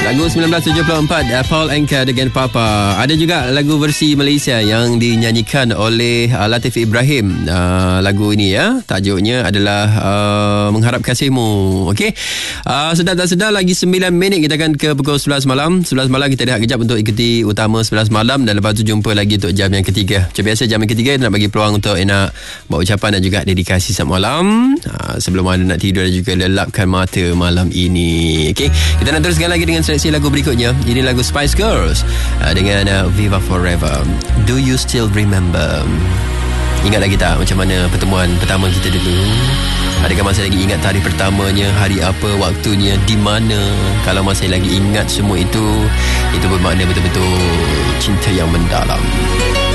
Lagu 1974 Paul Anka dengan Papa. Ada juga lagu versi Malaysia yang dinyanyikan oleh Latif Ibrahim. Lagu ini ya, tajuknya adalah Mengharap Kasihmu. Okey. Sedar tak sedar lagi 9 minit kita akan ke pukul 11 malam. 11 malam kita rehat kejap untuk ikuti utama 11 malam dan lepas tu jumpa lagi untuk jam yang ketiga. Macam biasa jam yang ketiga nak bagi peluang untuk nak buat ucapan dan juga dedikasi setiap malam. Sebelum anda nak tidur dan juga lelapkan mata malam ini. Okey. Kita nak teruskan lagi dengan seleksi lagu berikutnya. Ini lagu Spice Girls dengan Viva Forever. Do you still remember? Ingat lagi tak macam mana pertemuan pertama kita dulu? Adakah masih lagi ingat tarikh pertamanya, hari apa, waktunya, di mana? Kalau masih lagi ingat semua itu bermakna betul-betul cinta yang mendalam.